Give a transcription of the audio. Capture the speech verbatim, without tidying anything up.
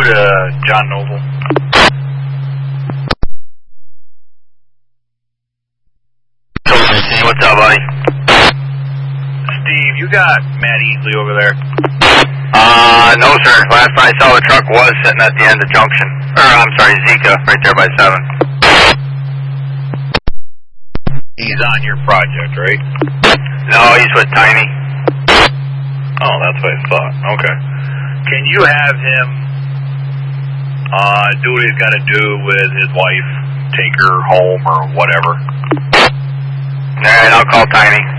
to John Noble. What's up, buddy? Steve, you got Matt Easley over there? Uh, no, sir. Last I saw the truck was sitting at the end of Junction. Or, I'm sorry, Zika, right there by seven. He's on your project, right? No, he's with Tiny. Oh, that's what I thought. Okay. Can you have him uh, do what he's got to do with his wife, take her home or whatever? All right, I'll call Tiny.